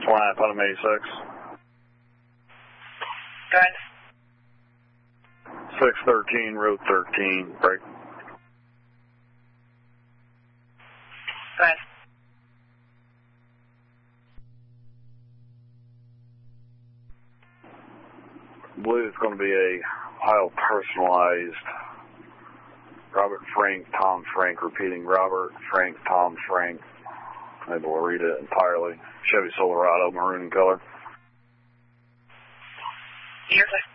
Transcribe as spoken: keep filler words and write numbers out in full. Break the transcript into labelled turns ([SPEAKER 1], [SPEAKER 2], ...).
[SPEAKER 1] line up on eighty-six.
[SPEAKER 2] Go ahead.
[SPEAKER 1] six thirteen, road thirteen, break.
[SPEAKER 2] Go ahead.
[SPEAKER 1] I believe it's going to be a Ohio personalized Robert Frank, Tom Frank, repeating Robert Frank, Tom Frank. I'm able to read it entirely. Chevy Silverado, maroon in color.
[SPEAKER 2] You're good.